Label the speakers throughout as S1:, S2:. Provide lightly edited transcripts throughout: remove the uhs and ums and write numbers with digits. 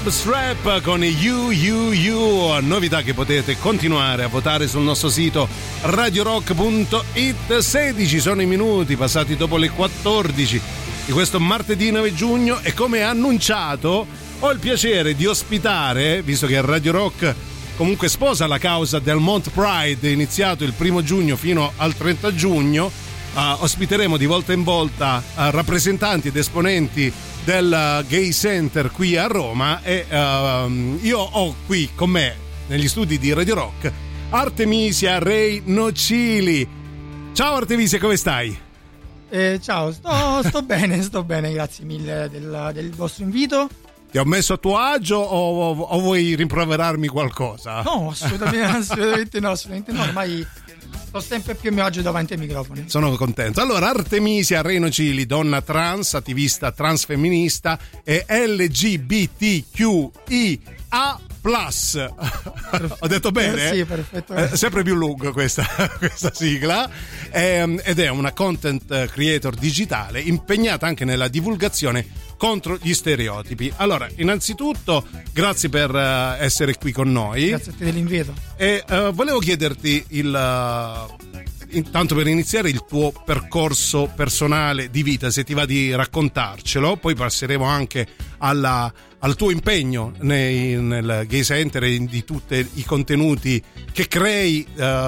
S1: Substrap con You, novità che potete continuare a votare sul nostro sito radiorock.it. 16 sono i minuti passati dopo le 14 di questo martedì 9 giugno e come annunciato ho il piacere di ospitare, visto che Radio Rock comunque sposa la causa del Mont Pride iniziato il 1 giugno fino al 30 giugno, ospiteremo di volta in volta rappresentanti ed esponenti del Gay Center qui a Roma e io ho qui con me negli studi di Radio Rock Artemisia Rei Nocili. Ciao Artemisia, come stai?
S2: Ciao, sto bene, grazie mille del vostro invito.
S1: Ti ho messo a tuo agio o vuoi rimproverarmi qualcosa?
S2: No, assolutamente no, ormai sto sempre più a mio agio davanti ai microfoni.
S1: Sono contento. Allora, Artemisia Rei Nocili, donna trans, attivista transfemminista e LGBTQIA+. Ho detto bene?
S2: Sì, perfetto.
S1: Sempre più lungo questa sigla. Ed è una content creator digitale impegnata anche nella divulgazione contro gli stereotipi. Allora, innanzitutto, grazie per essere qui con noi.
S2: Grazie a te dell'invito.
S1: E volevo chiederti intanto per iniziare il tuo percorso personale di vita, se ti va di raccontarcelo, poi passeremo anche al tuo impegno nel Gay Center e di tutti i contenuti che crei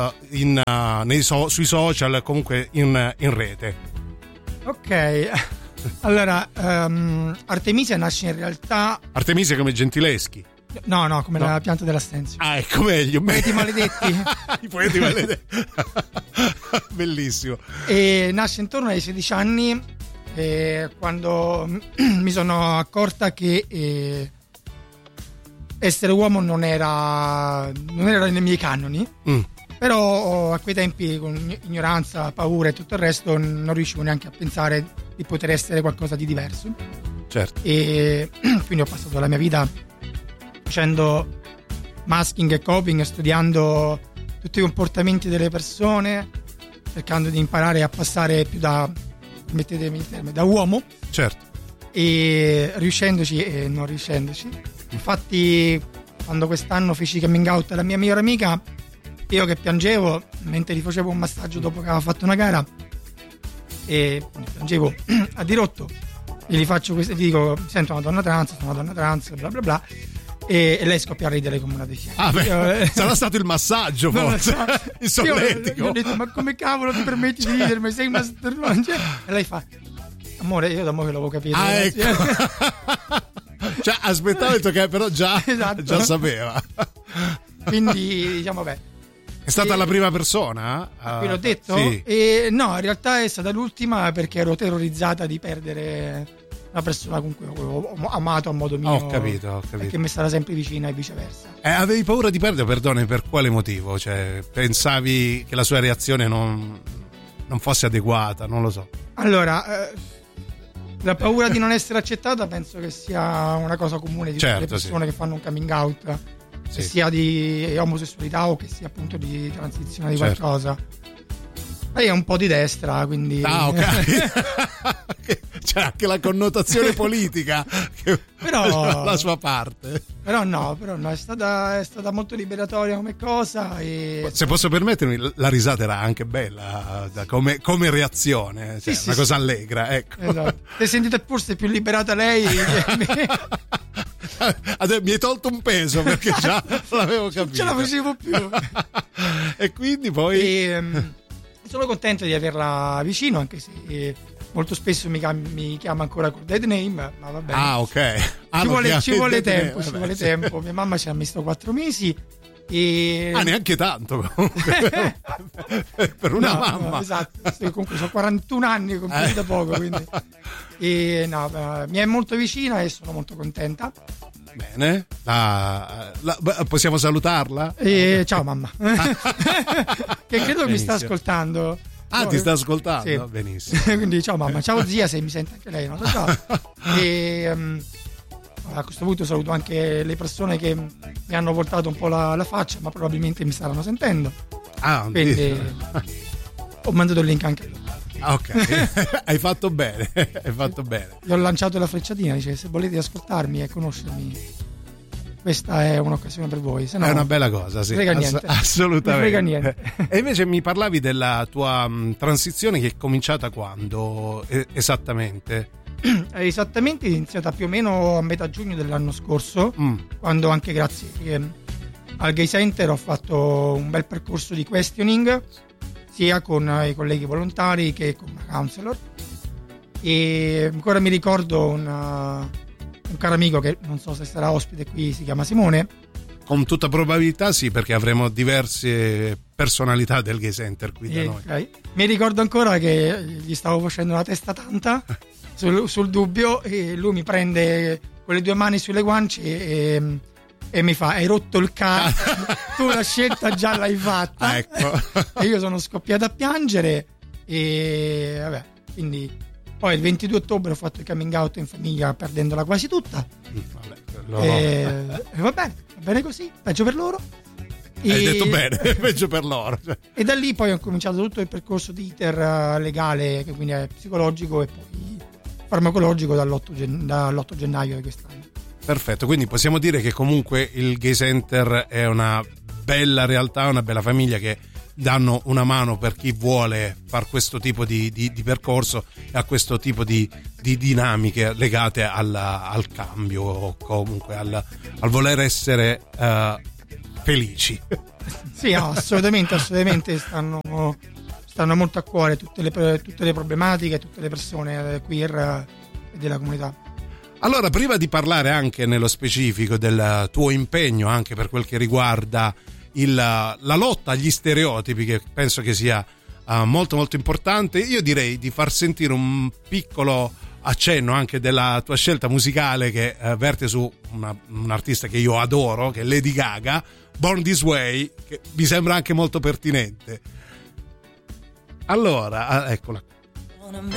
S1: sui social, comunque in rete.
S2: Ok, allora Artemisia nasce in realtà...
S1: Artemisia come Gentileschi?
S2: No, come la pianta dell'Astenzio.
S1: Ah, ecco, meglio.
S2: Poeti maledetti.
S1: I poeti maledetti. Bellissimo.
S2: E nasce intorno ai 16 anni, quando mi sono accorta che essere uomo non era nei miei canoni. Però a quei tempi, con ignoranza, paura e tutto il resto, non riuscivo neanche a pensare di poter essere qualcosa di diverso.
S1: Certo.
S2: E quindi ho passato la mia vita facendo masking e coping, studiando tutti i comportamenti delle persone, cercando di imparare a passare più da uomo.
S1: Certo.
S2: E riuscendoci e non riuscendoci. Infatti, quando quest'anno feci coming out alla mia migliore amica, io che piangevo mentre gli facevo un massaggio dopo che aveva fatto una gara, e piangevo a dirotto, e gli faccio questo, gli dico: sento una donna trans, bla bla bla. E lei scoppia a ridere come una deficiente.
S1: Sarà stato il massaggio, forse. Il solletico.
S2: Io ho detto: ma come cavolo ti permetti di ridermi? Sei una stronza. E lei fa: amore, io da mo' che l'avevo capito.
S1: Ecco. Cioè, aspettavo che però già sapeva.
S2: Quindi, diciamo, vabbè.
S1: È stata la prima persona?
S2: Qui l'ho detto?
S1: Sì.
S2: E no, in realtà è stata l'ultima, perché ero terrorizzata di perdere una persona con cui ho amato a modo mio.
S1: Ho capito.
S2: Perché mi sarà sempre vicina e viceversa.
S1: Avevi paura di perdere, perdone, per quale motivo? Cioè, pensavi che la sua reazione non fosse adeguata, non lo so.
S2: Allora, la paura di non essere accettata penso che sia una cosa comune di tutte le persone che fanno un coming out, che sia di omosessualità o che sia appunto di transizione di qualcosa. Lei è un po' di destra, quindi...
S1: Ah, ok. C'è anche la connotazione politica che
S2: però,
S1: la sua parte.
S2: Però no, è stata molto liberatoria come cosa. E...
S1: se posso permettermi, la risata era anche bella come reazione, cioè,
S2: sì,
S1: una cosa allegra, ecco.
S2: Esatto. Se sentite forse più liberata lei che me.
S1: Adesso mi hai tolto un peso, perché già l'avevo capito.
S2: Non ce la facevo più.
S1: E quindi poi...
S2: sono contento di averla vicino, anche se molto spesso mi chiama ancora con dead name, ma va bene.
S1: Ah, ok.
S2: Ci vuole tempo. Mia mamma ci ha messo 4 mesi e...
S1: neanche tanto comunque. Per una mamma.
S2: No, esatto. Comunque sono 41 anni, compiuti da poco, quindi... E mi è molto vicina e sono molto contenta.
S1: Bene, possiamo salutarla?
S2: Ciao mamma. Che credo mi sta ascoltando.
S1: Ti sta ascoltando?
S2: Sì.
S1: Benissimo.
S2: Quindi ciao mamma, ciao zia, se mi sente anche lei, non lo so. E a questo punto saluto anche le persone che mi hanno voltato un po' la faccia, ma probabilmente mi staranno sentendo. Quindi ho mandato il link anche a loro.
S1: Ok, hai fatto bene.
S2: Gli ho lanciato la frecciatina, dice: se volete ascoltarmi e conoscermi, questa è un'occasione per voi. Se no,
S1: è una bella cosa, sì.
S2: Frega niente.
S1: Assolutamente.
S2: Frega niente.
S1: E invece mi parlavi della tua transizione che è cominciata quando esattamente?
S2: Esattamente, è iniziata più o meno a metà giugno dell'anno scorso, quando anche grazie al Gay Center ho fatto un bel percorso di questioning sia con i colleghi volontari che con una counselor, e ancora mi ricordo un caro amico che non so se sarà ospite qui, si chiama Simone.
S1: Con tutta probabilità sì, perché avremo diverse personalità del Gay Center qui da noi.
S2: Okay. Mi ricordo ancora che gli stavo facendo la testa tanta sul dubbio, e lui mi prende con le 2 mani sulle guance e mi fa: hai rotto il cazzo, tu la scelta già l'hai fatta.
S1: Ecco.
S2: E io sono scoppiato a piangere, e vabbè, quindi poi il 22 ottobre ho fatto il coming out in famiglia, perdendola quasi tutta. Va bene così, peggio per loro.
S1: Hai detto bene, peggio per loro.
S2: E da lì poi ho cominciato tutto il percorso di iter legale, che quindi è psicologico e poi farmacologico dall'8 gennaio di quest'anno.
S1: Perfetto, quindi possiamo dire che comunque il Gay Center è una bella realtà, una bella famiglia che danno una mano per chi vuole fare questo tipo di percorso e a questo tipo di dinamiche legate al cambio, o comunque al voler essere felici.
S2: Sì, no, assolutamente stanno molto a cuore tutte le problematiche, tutte le persone queer e della comunità.
S1: Allora, prima di parlare anche nello specifico del tuo impegno anche per quel che riguarda la lotta agli stereotipi, che penso che sia molto molto importante, io direi di far sentire un piccolo accenno anche della tua scelta musicale, che verte su un artista che io adoro, che è Lady Gaga, Born This Way, che mi sembra anche molto pertinente. Allora, eccola.